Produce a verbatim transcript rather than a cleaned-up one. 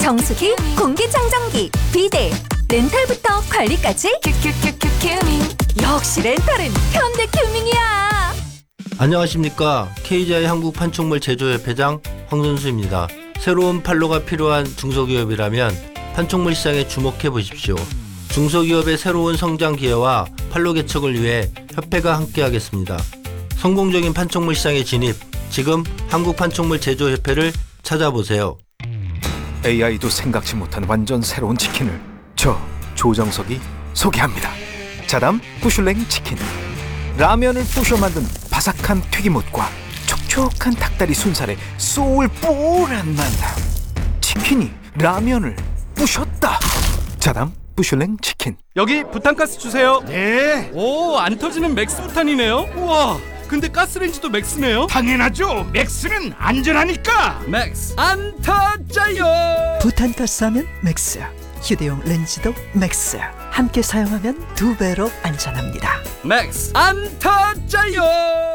정수기, 공기청정기, 비데, 렌탈부터 관리까지 큐큐큐큐 큐밍. 역시 렌탈은 현대 큐밍이야. 안녕하십니까. 케이지아이 한국판촉물 제조협회장 황선수입니다. 새로운 판로가 필요한 중소기업이라면 판촉물 시장에 주목해 보십시오. 중소기업의 새로운 성장 기회와 판로 개척을 위해 협회가 함께하겠습니다. 성공적인 판촉물 시장에 진입, 지금 한국판촉물 제조협회를 찾아보세요. 에이아이도 생각지 못한 완전 새로운 치킨을 저 조정석이 소개합니다. 자담 부슐랭 치킨. 라면을 부셔 만든 바삭한 튀김옷과 촉촉한 닭다리 순살의 소울뽀란 맛. 치킨이 라면을 부셨다. 자담 부슐랭 치킨. 여기 부탄가스 주세요. 네, 오, 안 터지는 맥스 부탄이네요. 우와, 근데 가스레인지도 맥스네요. 당연하죠. 맥스는 안전하니까. 맥스 안 터져요. 부탄가스하면 맥스, 휴대용 렌즈도 맥스. 함께 사용하면 두 배로 안전합니다. 맥스 안 터져요.